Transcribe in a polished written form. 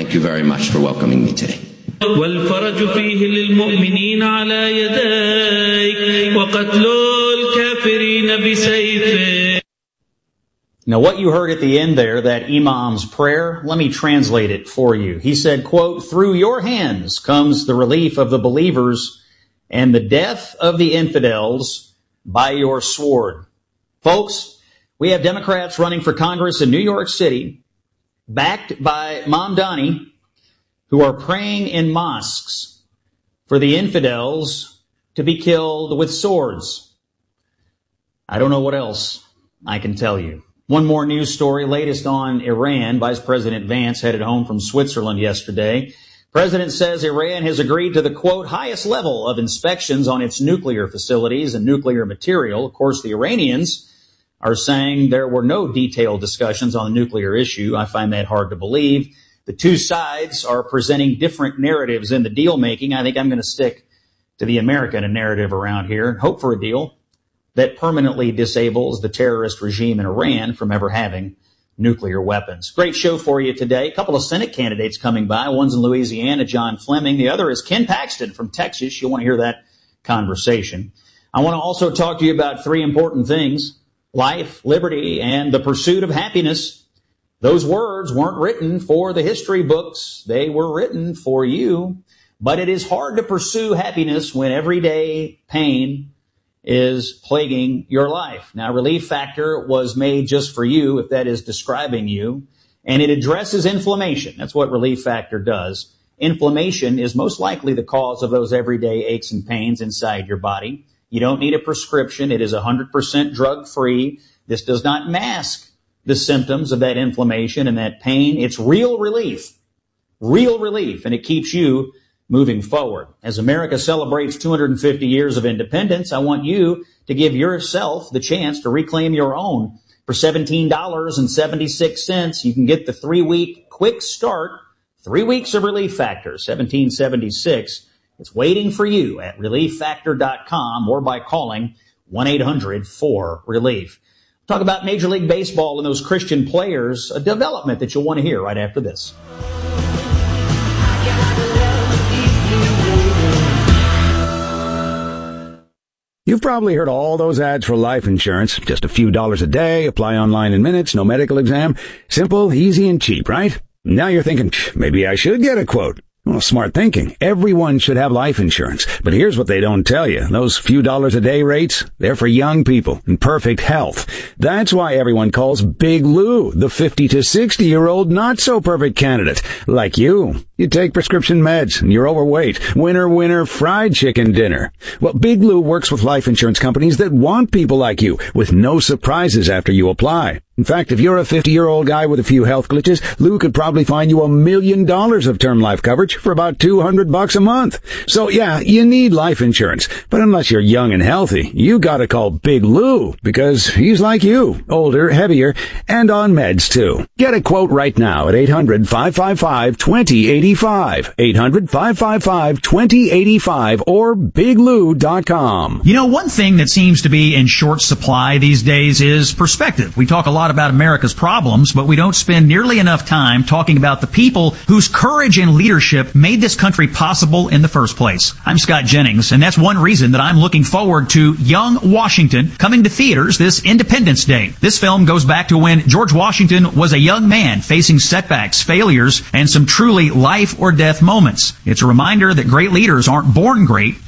thank you very much for welcoming me today. والفرج فيه للمؤمنين على يديك وقتل الكافرين بسيفك. Now what you heard at the end there, that imam's prayer, let me translate it for you. He said, quote, "Through your hands comes the relief of the believers and the death of the infidels by your sword." Folks, we have Democrats running for Congress in New York City, backed by Mamdani, who are praying in mosques for the infidels to be killed with swords. I don't know what else I can tell you. One more news story, latest on Iran. Vice President Vance headed home from Switzerland yesterday. President says Iran has agreed to the, quote, highest level of inspections on its nuclear facilities and nuclear material. Of course, the Iranians are saying there were no detailed discussions on the nuclear issue. I find that hard to believe. The two sides are presenting different narratives in the deal making. I think I'm going to stick to the American narrative around here and hope for a deal that permanently disables the terrorist regime in Iran from ever having nuclear weapons. Great show for you today. A couple of Senate candidates coming by. One's in Louisiana, John Fleming. The other is Ken Paxton from Texas. You'll want to hear that conversation. I want to also talk to you about three important things: life, liberty, and the pursuit of happiness. Those words weren't written for the history books. They were written for you. But it is hard to pursue happiness when everyday pain is plaguing your life. Now, Relief Factor was made just for you, if that is describing you, and it addresses inflammation. That's what Relief Factor does. Inflammation is most likely the cause of those everyday aches and pains inside your body. You don't need a prescription. It is 100% drug-free. This does not mask the symptoms of that inflammation and that pain. It's real relief, and it keeps you moving forward. As America celebrates 250 years of independence, I want you to give yourself the chance to reclaim your own. For $17.76, you can get the 3-week quick start, 3 weeks of Relief Factor, $17.76. It's waiting for you at ReliefFactor.com or by calling 1-800-4RELIEF. Talk about Major League Baseball and those Christian players, a development that you'll want to hear right after this. You've probably heard all those ads for life insurance. Just a few dollars a day, apply online in minutes, no medical exam. Simple, easy, and cheap, right? Now you're thinking, maybe I should get a quote. Well, smart thinking. Everyone should have life insurance. But here's what they don't tell you. Those few dollars a day rates, they're for young people in perfect health. That's why everyone calls Big Lou the 50 to 60-year-old not-so-perfect candidate. Like you. You take prescription meds and you're overweight. Winner, fried chicken dinner. Well, Big Lou works with life insurance companies that want people like you with no surprises after you apply. In fact, if you're a 50-year-old guy with a few health glitches, Lou could probably find you $1 million of term life coverage for about $200 a month. So yeah, you need life insurance. But unless you're young and healthy, you gotta call Big Lou because he's like you, older, heavier, and on meds too. Get a quote right now at 800-555-2085. 800-555-2085 or biglou.com. You know, one thing that seems to be in short supply these days is perspective. We talk a lot about America's problems, but we don't spend nearly enough time talking about the people whose courage and leadership made this country possible in the first place. I'm Scott Jennings, and that's one reason that I'm looking forward to Young Washington coming to theaters this Independence Day. This film goes back to when George Washington was a young man facing setbacks, failures, and some truly life or death moments. It's a reminder that great leaders aren't born great,